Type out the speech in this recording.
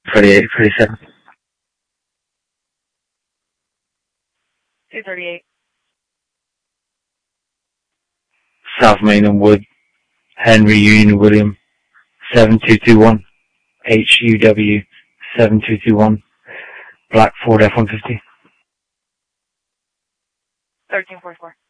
38, 37. 238. South Mainland Wood, Henry Union William, 7221, HUW, 7221, Black Ford F-150. 1344.